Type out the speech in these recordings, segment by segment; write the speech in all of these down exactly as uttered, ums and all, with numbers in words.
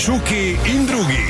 Čuki in drugi.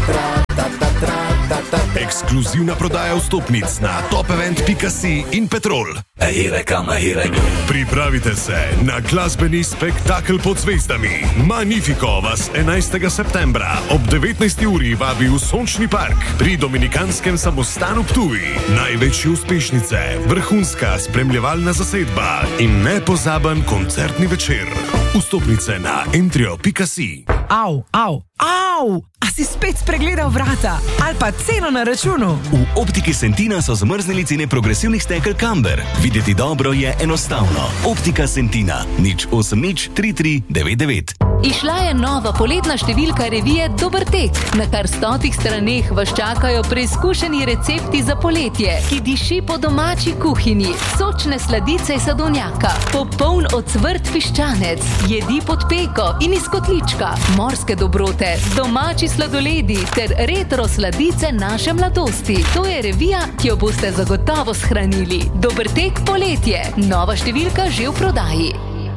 Ekskluzivna prodaja vstopnic na top event pika si in Petrol. Pripravite se na glasbeni spektakel pod zvezdami. Magnifico vas enajstega septembra ob devetnajsti uri vabi v Sončni park pri Dominikanskem samostanu Ptuj. Največje uspešnice, vrhunska spremljevalna zasedba in nepozaben koncertni večer. Vstopnice na entrio pika si. Au, au, au! A si spet spregledal vrata? Ali pa ceno na računu? V Optiki Sentina so zamrznili cene progresivnih stekel Camber. Videti dobro je enostavno. Optika Sentina. nič osem nič tri tri devet devet. Išla je nova poletna številka revije Dober tek. Na kar stotih straneh vas čakajo preizkušeni recepti za poletje, ki diši po domači kuhinji, sočne sladice iz sadovnjaka, popoln ocvrt piščanec, jedi pod peko in iz kotlička, morske dobrote, domači sladoledi ter retro sladice naše mladosti. To je revija, ki jo boste zagotovo shranili. Dober tek poletje. Nova številka že v prodaji.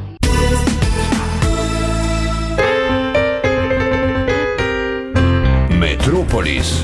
Metropolis.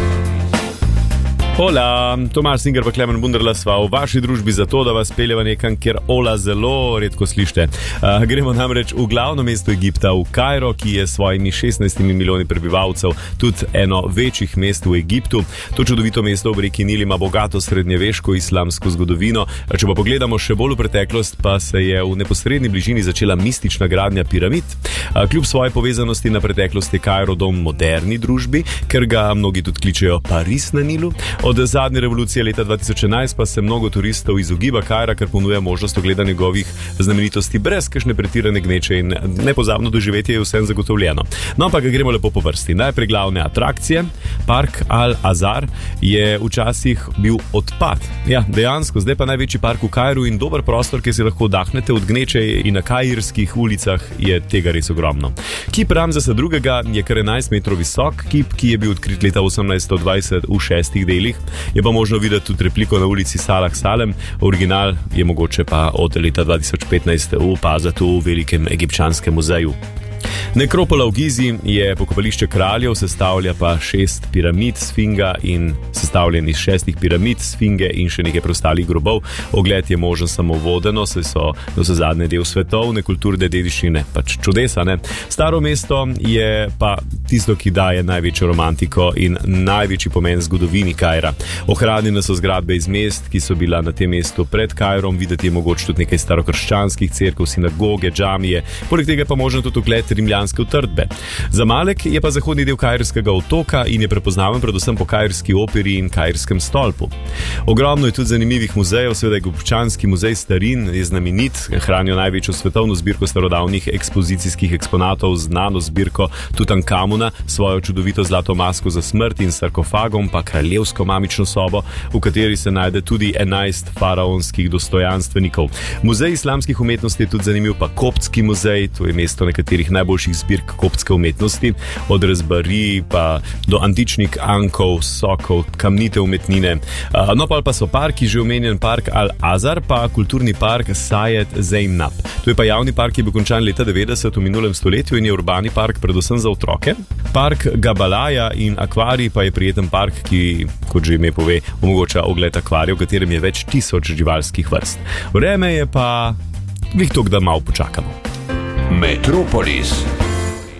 Hola, Tomaž Singer pa Klemen Bunderla sva v vaši družbi zato, da vas peljeva nekam, kjer Ola zelo redko slište. Uh, gremo namreč v glavno mesto Egipta, v Kairo, ki je s svojimi šestnajstimi milijoni prebivalcev tudi eno večjih mest v Egiptu. To čudovito mesto ob reki Nil ima bogato srednjeveško islamsko zgodovino. Če pa pogledamo še bolj v preteklost, pa se je v neposredni bližini začela mistična gradnja piramid. Uh, kljub svoje povezanosti na preteklost je Kairo dom moderni družbi, ker ga mnogi tudi kličejo Pariz na Nilu. Od zadnje revolucije leta dva tisoč enajst pa se mnogo turistov izogiba Kaira, ker ponuja možnost ogleda njegovih znamenitosti brez kakšne pretirane gneče in nepozabno doživetje je vsem zagotovljeno. No, ampak gremo lepo po vrsti. Najprej glavne atrakcije. Park Al-Azhar je včasih bil odpad. Ja, dejansko, zdaj pa največji park v Kairu in dober prostor, kjer si lahko oddahnete od gneče in na kairskih ulicah je tega res ogromno. Kip Ramzesa drugega je kar enajst metrov visok, kip, ki je bil odkrit leta osemnajststo dvajset v šestih delih. Je pa možno videti tudi repliko na ulici Salah Salem, original je mogoče pa od leta dva tisoč petnajst opaziti v velikem egipčanskem muzeju. Nekropola v Gizi je pokopališče kraljev, sestavlja pa šest piramid Sfinga in sestavljen iz šestih piramid Sfinge in še nekaj preostalih grobov. Ogled je možen samo vodeno, saj so navsezadnje del svetovne kulturne dediščine, pač čudesa, ne? Staro mesto je pa tisto, ki daje največjo romantiko in največji pomen zgodovini Kaira. Ohranjene so zgradbe iz mest, ki so bila na tem mestu pred Kairom, videti je mogoče tudi nekaj starokrščanskih cerkev, sinagoge, džamije, poleg tega pa možno tudi ogled rimljanske utrdbe. Zamalek je pa zahodni del kairskega otoka in je prepoznaven predvsem po kairski operi in kairskem stolpu. Ogromno je tudi zanimivih muzejev, seveda egipčanski muzej starin je znamenit, hranijo največjo svetovno zbirko starodavnih ekspozicijskih eksponatov, znano zbirko Tutankamuna, svojo čudovito zlato masko za smrt in sarkofagom, pa kraljevsko mamično sobo, v kateri se najde tudi enajst faraonskih dostojanstvenikov. Muzej islamskih umetnosti je tudi zanimiv, pa koptski muzej, to je mesto nekaterih najboljših zbirk koptske umetnosti, od rezbarij pa do antičnih ankov, sokov, kamnite umetnine. No pa so parki, že omenjen park Al-Azhar, pa kulturni park Sayed Zainab. To je pa javni park, ki je bil končan leta devetdeset v minulem stoletju in je urbani park predvsem za otroke. Park Gabalaja in akvarij pa je prijeten park, ki, kot že ime pove, omogoča ogled akvarija, v katerem je več tisoč živalskih vrst. Vreme je pa glih tok, da malo počakamo. Metropolis.